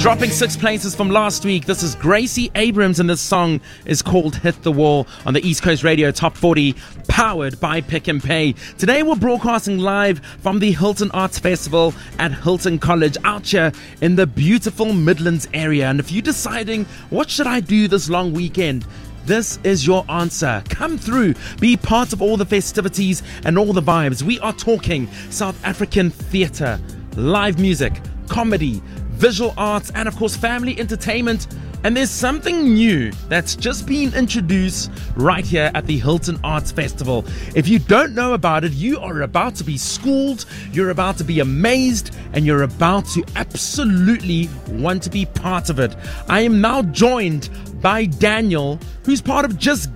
Dropping 6 places from last week. This is Gracie Abrams, and this song is called Hit the Wall on the East Coast Radio Top 40, powered by Pick and Pay. Today we're broadcasting live from the Hilton Arts Festival at Hilton College out here in the beautiful Midlands area. And if you're deciding, what should I do this long weekend? This is your answer. Come through, be part of all the festivities and all the vibes. We are talking South African theatre, live music, comedy, visual arts, and of course family entertainment. And there's something new that's just been introduced right here at the Hilton Arts Festival. If you don't know about it, you are about to be schooled, you're about to be amazed, and you're about to absolutely want to be part of it. I am now joined by Daniel, who's part of Just